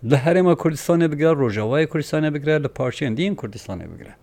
لهرما کردستان بگره، روجاوای کردستان بگره، لپارچین دین کردستان بگره.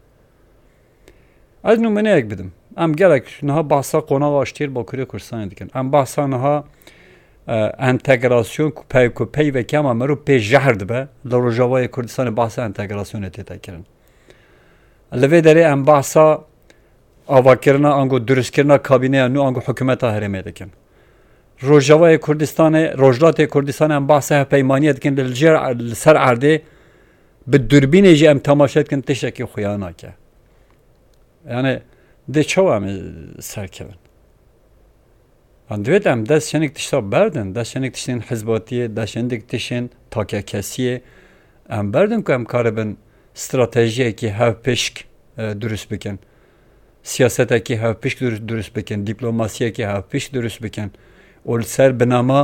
از نمونه یک بدم. ام گرک نها بحثا قناع آشتیر با کردستان دیگن. ام بحثا نها انتگراسیون پی و کم امرو پی جهرد به لروجاوای کردستان بحثا انتگراسیون تیتا کرن. لوی داره ام بحثا آوا کرنا انگو درست کرنا کابینه نو انگو حکومت هرمه دکن. روجاوای کردستان روجلات کردستان ام بحثا پیمانی دکن لجر سر عرده به دوربین جی ام تماشات کن تشکی خیانا که. یعنی ده چو ام سرکبن. اندویت ام دست شنک تشتا بردن، دست شنک تشتین حزباتیه، دست شنک تشتین تاکه کسیه. ام بردن که ام کاربن استراتژیه که هف پشک درست بکن. سیاسته که هف پشک درست بکن. دیپلماسیه که هف پشک درست بکن. اول سر بنامه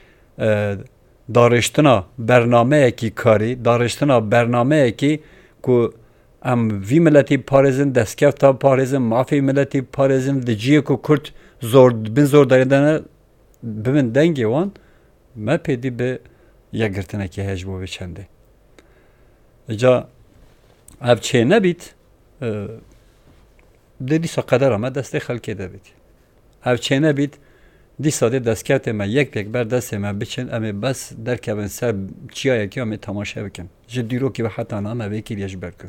دارشتنا برنامه کی کاری، دارشتنا برنامه کی که ام وی ملتی پارزن دستکفتا پارزن مافی ملتی پارزن دجیه کو کرد زور داریدنه ببین دنگی وان ما پیدی به یگرتنه که هجبو بچنده. جا اب چه نبید دیدی سا قدر آمد دسته خلکی ده بید. اب چه نبید دی ساده دستکفت ما یک بر دست ما بچن اما بس در کبن سر چیا یکی اما تماشا بکن. جدی رو که به حتی نام اوکی لیش برکو.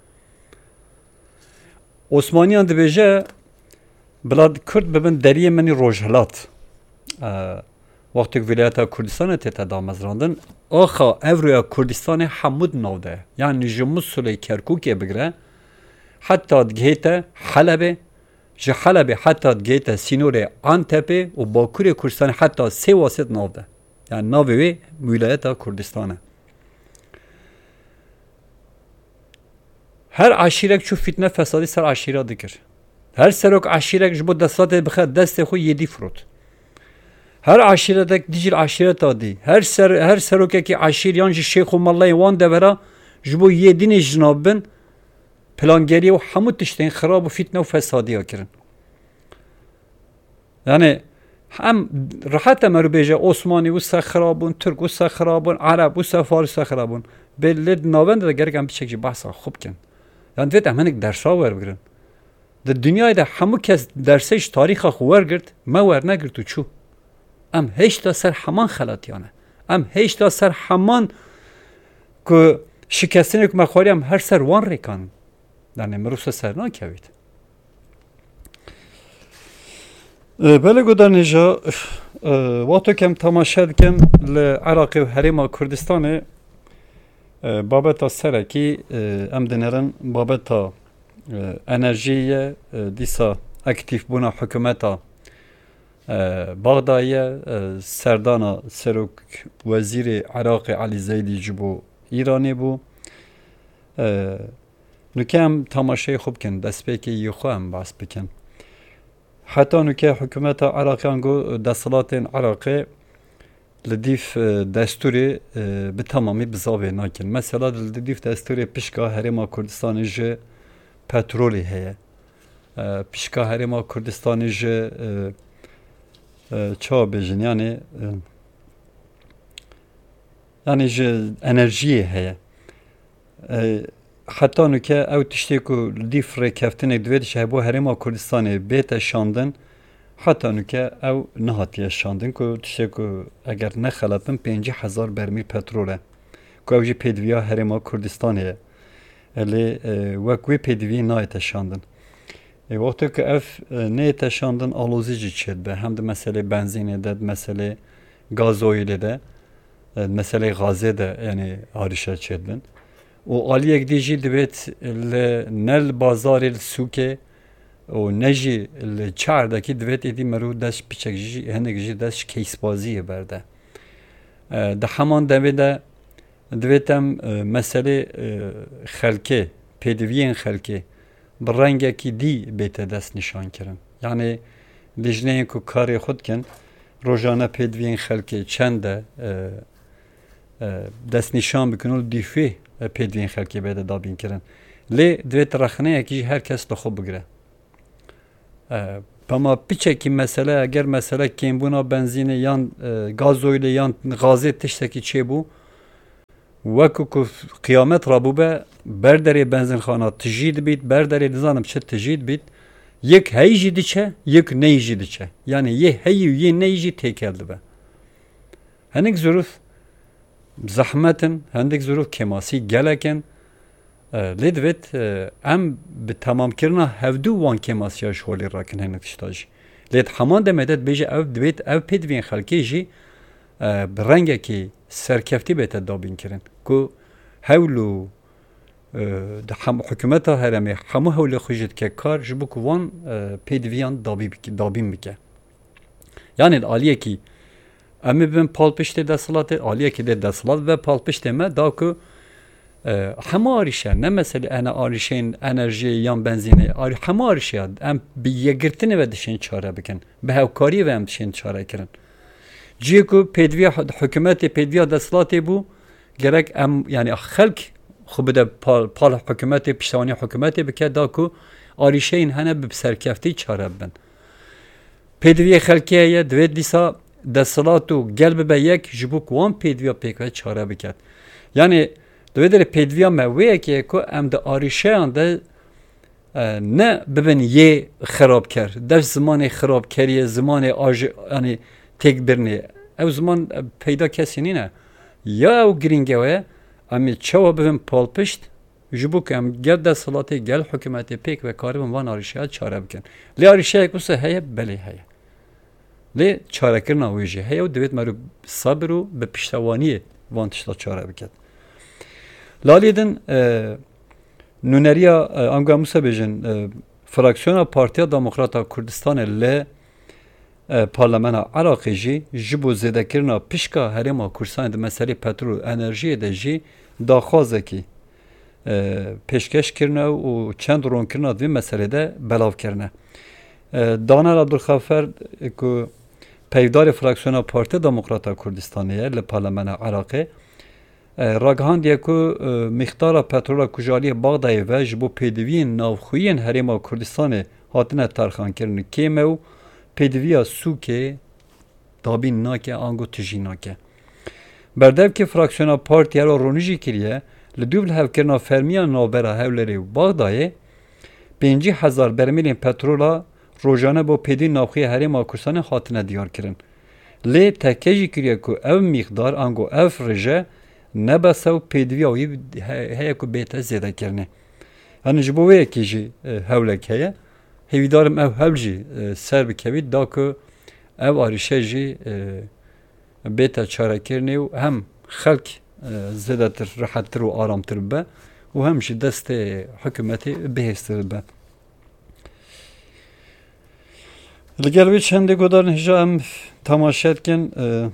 عثمانیان دبیجه بلاد کرد ببین دریه منی روجهلات وقتی که ولایت کردستان تیتا دامزراندن آخا اورویا کردستان حمود نوده یعنی جموز سلی کرکوکی بگره حتی دگیتا حلبه جه حلبه حتی دگیتا سینور آنتپه و باکوری کردستان حتی 3 واسط نوده یعنی نوی ولایت کردستانه. هر عشیرک چو فتنه فسادی سر عشیره دکر. هر سرک عشیرک جبو دستات بخواد دست خو یدی فرود. هر عشیره دک دیجل عشیره تادی. هر سرک کی عشیر یانج شیخ و مالای وان دورا جبو یدین جنابن پلانگری و همه تشتین خراب و فتنه و فسادی کردن. یعنی هم راحت مرو بیجه عثمانی و خرابون، ترک و خرابون، عرب و فارس خرابون. بلد نابند دگر کم بچه بحثا خوب کن. یعنی دویت همینک درسا ور بگرن. در دنیای ده همه کس درسش تاریخ خوار گرد ما ور نگرد تو چو ام هیچ تا سر همان خلاتیانه ام هیچ تا سر همان که شکستنی که مخواری هم هر سر وان ریکان دانه مروس سر ناکوید بله گودان نجا وقتی کم تماشا کم لعراق و حریم کردستانه بابتا سرکی ام دنرن بابتا انرژی دیسا اکتیف بونا حکومتا بغدایه سردانا سروک وزیر عراق علی زیدی جبو ایرانی بو نکم تماشای خوب کن دست پیکی یخو هم بحث بکن حتی نکه حکومت عراقی انگو دستالات عراقی لدیف دستوری به تمامی بزاوی ناکن مثلا لدیف دستوری پشکا هرما کردستانی جه پترولی هیه پیشکا هرما کردستانی جه چا بیجن یعنی جه انرژی هیه حتی نکه او تشتی که دیف ری کفتنه دوید شهبو هرما کردستانی بیت شاندن حتی نکه او نهاتی شاندن که تشتی که اگر نخلطن 50,000 برمیل پتروله که او جه پیدویا هرما کردستانیه الی وقتی پیدوی نایت شاندن وقتی که اف نیت شاندن آلوزیجی چید به هم ده مسئله بنزینه ده مسئله گازوئیل ده مسئله غازه ده یعنی آریشه چید بن و آلی یک دیجی دوید نل بازار سوکه و نجی چهارده کی دوید ایدی مرو دست پیچک جی هنگ جی دست کیس بازیه برده ده همان دویده دویتم مسئله خلکه پیدوین خلکه برنگه کی دی بیت دست نشان کردن یعنی لجنه که کار خود کن روزانه پیدوین خلکه چنده دست نشان بکنن دیفی پیدوین خلکه بیت دابین کردن لی دویت رخنه یکی هر کس لخو بگره اما پیچه کی مسئله اگر مسئله کمبونا بنزین یا گازوئیل یا غازه تشتکی چه بو وەکو کو قیامەت ڕابووبە بەردەرێ بەنزینخانە تژی دەبیت بەردەرێ دەزانم چ تژی دەبیت یەک هەیژی دچە یەک نەیژی دچە یعنی یە هەیی و یە نەیژی تێکەل دەبە هەندێک زۆرف زەحمەتن هەندێک زۆرف کێماسی گەلەکەن لێ دەبێت ئەم bi tamamkirina hevdû wan kêmasiya ji holê rakin hinek tişta jî lê heman demê de dibêje ev divêt ev pê divên xelkê jî bi rengekî serkeftî bête dabînkirin ku hewl û di hikûmeta herêmê hemû hewlê xwe jî dike kar ji bo ku wan pêdiviyan dabîn bike yanê aliyekî em ê bibin palpiştê desthilatê aliyekî dê desthilat ve palpiştê me da ku hemû arîşe ne meselê ene arîşeyên enerjiyê yan benzînê hemû arîşeya em bi yekgirtinê ve dişên çare bikin bi hevkariyê ve em dişên çarekirin ciyê ku pêdiviya hikûmetê pêdiviya desthilatê bû gerek em yani xelk xwe bide pal hikûmetê piştevaniya hikûmetê bike da ku arîşeyên hene bi serkeftî çare bibin pêdiviyê xelkê heye divêt dîsa desthilat û gel bibe yek ji bo ku wan pêdiviya pêk ve çare biket yani divê derê pêdiviya me wê yekê ku em di arîşeyan de ne bibin yê xerabker dev zimanê xerabkeriyê zimanê yani têkbirinê ew ziman peyda kesî nîne ya ew girîng ew em ê çawa bibin palpişt ji bo ku em gel desthilatê gel hikûmetê pêk ve karibin van arîşeya çare bikin lê arîşeyek wisa heye belê heye lê çarekirina wê jî heye û divêt me rû sabir û bi piştewaniyê van tişta çare biket lalê din nûneriya anguya Musa bêjin fraksiyona Partiya Demokrata Kurdistanê li Parlamena Iraqê jî ji bo zêdekirina pişka herêma Kurdistanê di meselê petrol û enerjiyê de jî daxwazekî pêşkeş kirine û çend ronkirina divê meselê de belav kirine Daner Abdulxafer ku peyvdarê fraksiyona Partiya Demokrata Kurdistanê ye li Parlamena Iraqê ragihandiye ku mixtara petrola kujaliyê Baxdayê ve ji bo pêdiviyên navxwîyên herêma Kurdistanê hatine terxankirin kêm ew pêdiviya sûkê dabîn nake ango tijî nake berdevkê fraksiyona partiya ronî jî kiriye li dû hevkirina fermiya navbera hewlerê û Baxdayê 50,000 bermîlên petrola rojane bo pêdiviyên navxwîyê herêma Kurdistanê hatine diyarkirin lê teke jî kiriye ku ev mîqdar ango ev rêje nebese û pêdiviya wî heye ku bête zêdekirinê yani ji bo wê yekê jî hewlek heye hêvîdarim ev hewl jî ser bikevît da ku ev arîşe jî bête çarekirinê û hem xelk zêdetir rihettir û aramtir bibe û hem jî destê hikûmetê bihêztir bibe li gel wê çendê godarin hêja em temaşe dikin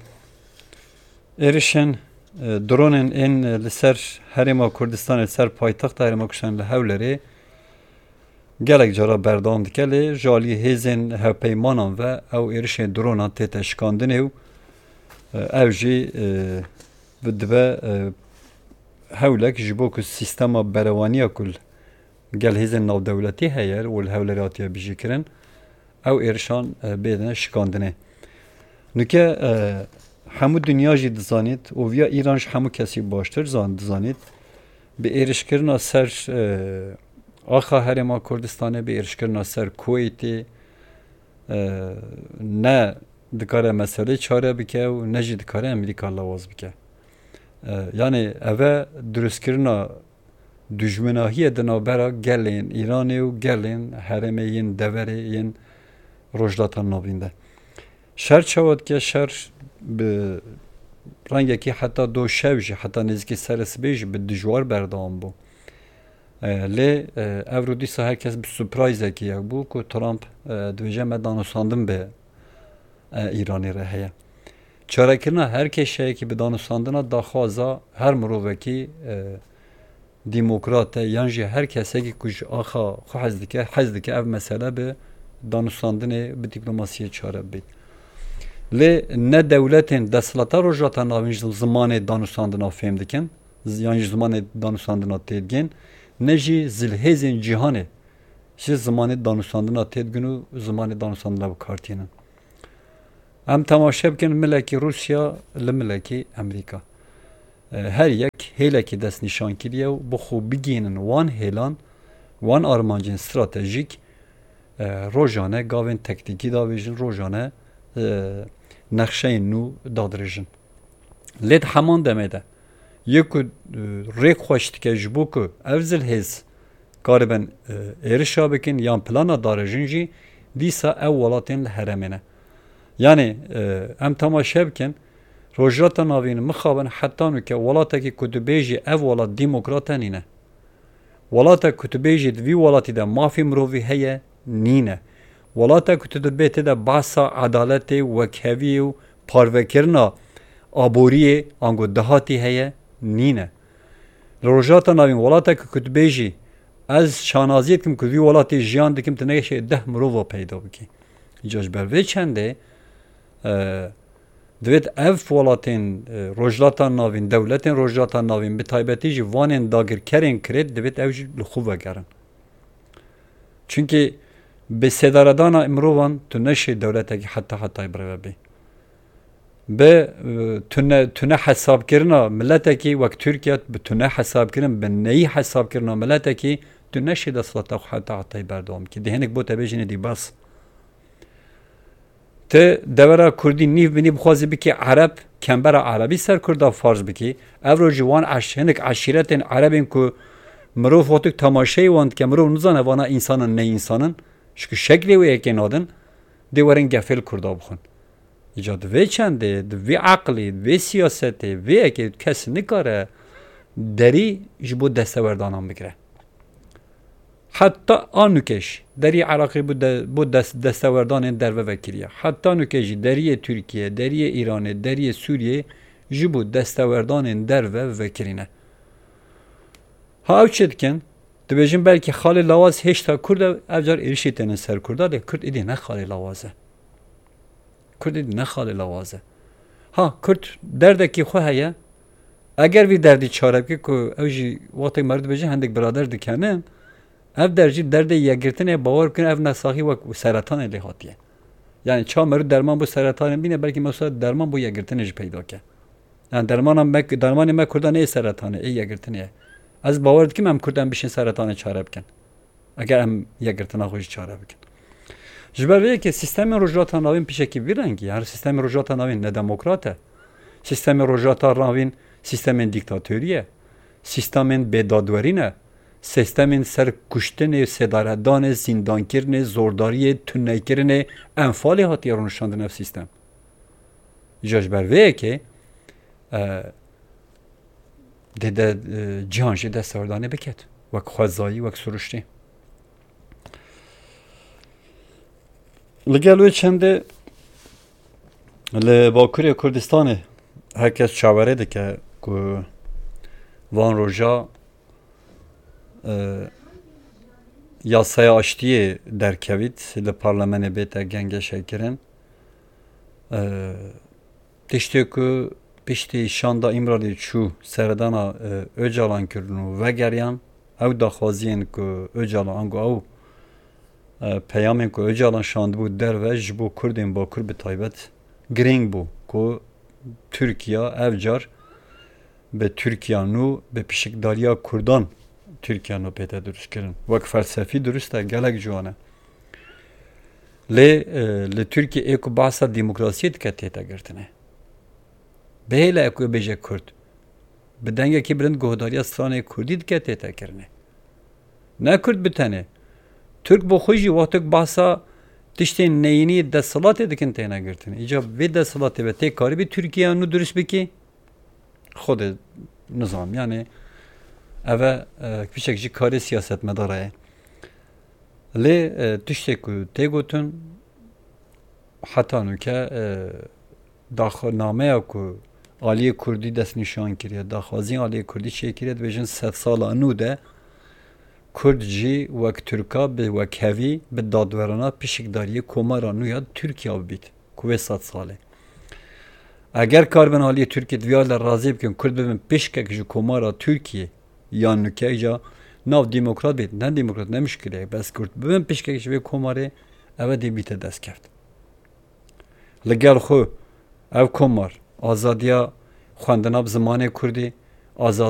êrişên dronên ên li ser herêma Kurdistanê ser paytexta herêma Kurdistanê li Hewlerê gelek cara berdewam dike lê ji aliyê hêzên hevpeymanan ve ew êrişên dronan tê teşkandinê û ev jî dibe hewlek ji bo ku sîstema berewaniya ku gel hêzên navdewletî heye û li Hewlerê hatiye bijîkirin ew êrişan bêdine şikandinê nûke hemû dünya jî dizanît û viya Îran ji hemû kesî baştir dizanît bi êrişkirina ser axa herêma Kurdistanê bi êrişkirina ser Kuweytê ne dikare meselê çare bike û ne jî dikare Amerîka lawaz bike yani ev e durustkirina dijminahiyê di navbera gelên Îranê û gelên herêmê yên deverê yên Rojhilata Navîn de şer çawa dike şer bi rengekî heta do şev jî heta nêzîkî serê sibê jî bi dijwar berdewam bû lê ev rû dîsa herkes bi surprizekî yek bû ku Trump dibêje me danûsandin bi Îranê re heye çarekirina her kêşeyekî bi danûsandina daxwaza her mirovekî demokrat e yan jî her kesekî ku ji axa xwe hez dike ev mesele bi danûsandinê bi dîplomasiyê çare bibît lê ne dewletên desthilatê Rojhilata Navîn ji zimanê danûsandina fêm dikin yan ji zimanê danûsandina tê digin ne jî zilhêzên cîhanê ji zimanê danûsandina tê digin û zimanê danûsandina bikartînin em temaşe bikin milekî Rûsya li milekî Amerîka her yek هیلکی دست نشان کریه و بخو بگینن وان هیلان وان آرمانجین استراتژیک روزانه گاوین تکتیکی داویجن روزانه نقشه نو دادرجن لید همان دمده یکو ریک خوشت که جبو که افزل هز کاربن ایرشا بکن یا پلانا دارجن جی دیسا اولاتین لحرمینه یعنی ام تماشا بکن روجراتا ناوین مخابن حتی نو که ولاتا که کتبیجی اولات دیموکراتا نینه ولاتا کتبیجی دوی ولاتی ده مافی مرووی هیه نینه ولاتا کتبیجی ده باسا عدالت و کهوی و پاروکرنا آبوری آنگو دهاتی هیه نینه روجراتا ناوین ولاتا که کتبیجی از شانازیت کم که دوی ولاتی جیان دکم تنگشه 10 مروو پیدا بکی ایجاج بروی چنده دوید اف ولاتین روجلاتان ناوین دولتین روجلاتان ناوین به تایبتی جی وانین داگر کرین کرد دوید اوج لخوب وگرن چونکه به صداردان امروان تو نشه دولت اگه حتی بروه بی به تونه حساب کرنا ملت اکی وقت ترکیه به تونه حساب کرن به نی حساب کرنا ملت اکی تو نشه دستلات حتی بردام که دهنک بو تبیجنه دی بس ته دورا کردی نیف بینی بخوازی بکی عرب کمبر عربی سر کرده فرض بکی او جوان هنک عشیرتین عربین که مروف وقتک تماشای واند که مروف نزانه وانا انسانن نه انسانن شکل شکلی و یکی نادن دیورین گفل کرده بخون ایجاد وی چنده وی عقلی وی سیاستی وی اکی کس نکاره دری جبو دستوردانان بگره حتی آنوکش دری عراقی بود دستاوردان در وکیلیه حتی آنوکش دری ترکیه دری ایران دری سوریه جبو دستاوردان در وکیلینه ها او چه دکن دبیجن بلکه خالی لواز هشتا کرده افجار ایرشیتنه سر کرده ده کرد ایدی نه خالی لوازه کرد ایدی نه خالی لوازه ها کرد درده که خواه هیا اگر وی دردی چاره بکی که اوجی وقتی مرد بجه هندک برادر دکنه اف درجی درد یگرتنه باور کنه اف نساخی و سرطان لحاتیه یعنی چا مرد درمان بو سرطان بینه بلکه مثلا درمان بو یگرتنش پیدا که یعنی درمان ما کردن ای سرطانه ای یگرتنه از باور دکم هم کردن بشین سرطان چاره بکن اگر هم یگرتنه خوش چاره بکن جبرویه که سیستم رجوعات ناوین پیشه کی ویرنگی هر سیستم رجوعات ناوین نه دموکراته سیستم رجوعات ناوین سیستم دیکتاتوریه سیستم بدادورینه سیستمین سر کشتن صدارتدان زندان کردن زورداری تنهی کردن انفال هاتی رو نشاندن اف سیستم جاش برویه که ده جهانش دستاوردانه بکت وک خوازایی وک سروشتی لگلوی چنده لباکوری کردستانه herkes çavere de که وان روژا yasaya açtığı derkevit ile parlamene bete genge şekirin tişte ku pişti şanda imrali çu serdana öcalan kürünü ve geryan ev da xaziyen ku öcalan angu ev peyamen ku öcalan şand bu der ve jibo kurdin ba kur bi taybet giring bu ku Türkiye evcar به ترکیه نو به پیشکداریا کردان ترکیه نو پیدا درست کردن وقت فلسفی درسته گلک جوانه لی ترکیه ایکو بحثا دموکراسی دکت تیتا گرتنه به هیله ایکو بیجه کرد به دنگه که برند گهداریا سرانه کردی دکت تیتا کرنه نه کرد بتنه ترک با خوشی وقتک بحثا تشتی نینی دستلاتی دکن تینا گرتنه ایجا وی دستلاتی و تی کاری بی ترکیه نو درست بکی خود نظام yani eve bir şekilde kari siyaset medaraya le tüşteku tegotun hatta nuke daxname ku Aliye Kurdi dest nişan kiriye daxwazin Aliye Kurdi çê kiriye dibêjin 100 sala nû de Kurd jî wek Türka bi wek hevî bi dadwerana pişikdariyê komara nû ya Tirkiye bibît ku vê 100 salê اگر کار بن حالی ترکیه دیار راضی بکن کرد ببین پیشکک جو کمارا ترکیه یا نکه جا ناو دموکرات بید نه دموکرات نمیشکله بس کرد ببین پیشکک جو کماره اوه دی بیت دست کرد لگل خو او کمار آزادیا خواندناب زمان کردی